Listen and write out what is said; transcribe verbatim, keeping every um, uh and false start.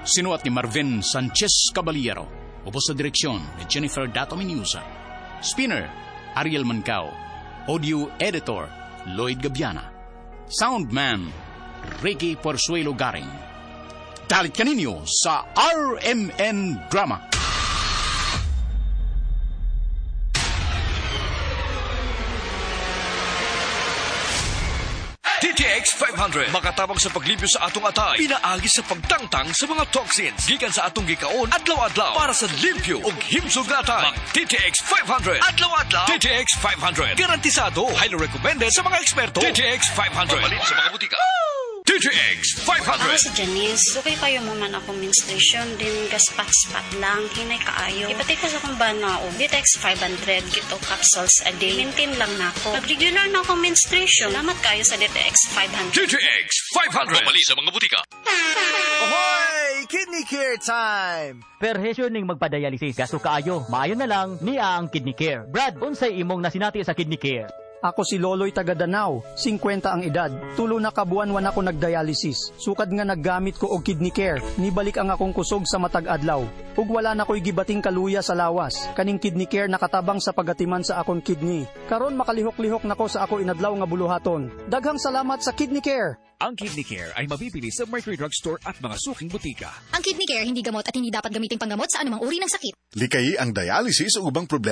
Sinuat ni Marvin Sanchez Caballero. Ubos sa direksyon ni Jennifer Dato Menusa. Spinner, Ariel Mancao. Audio Editor, Lloyd Gabiana. Soundman, Ricky Porzuelo Garing. Dalit kaninyo sa R M N Drama. D T X five hundred makatabang sa paglibyo sa atong atay, pinaagi sa pagtangtang sa mga toxins gikan sa atong gikaon adlaw-adlaw para sa limpyo ug himsog nga atay. Mag D T X five hundred adlaw-adlaw. D T X five hundred garantisado, highly recommended sa mga eksperto. D T X five hundred mabalin sa mga butika. D T X five hundred. Ako si Janice. Sukay kayo mo man ako menstruation din gaspat-spat lang. Hinay kaayo. Ipatay ko sa kong banao. D T X five hundred. Gito capsules a day. Maintain lang na ako. Pag-regular na ako menstruation. Salamat kayo sa D T X five hundred. D T X five hundred. Mabalin sa mga butika. Ahoy! Kidney care time! Perhesyo ning magpadialysis. Gasto kaayo. Maayo na lang niya ang Kidney Care. Brad, unsay imong nasinati sa Kidney Care? Ako si Loloy taga Danau, fifty ang edad. Tulo na kabuan-wan ako nagdialysis. Sukad nga naggamit ko og Kidney Care. Nibalik ang akong kusog sa matag adlaw. Ug wala na ko'y gibating kaluya sa lawas. Kaning Kidney Care nakatabang sa pagatiman sa akong kidney. Karon makalihok-lihok nako sa ako inadlaw nga buluhaton. Daghang salamat sa Kidney Care. Ang Kidney Care ay mabibili sa Mercury Drugstore at mga suking butika. Ang Kidney Care hindi gamot at hindi dapat gamitin panggamot sa anumang uri ng sakit. Likayi ang dialysis o ubang problema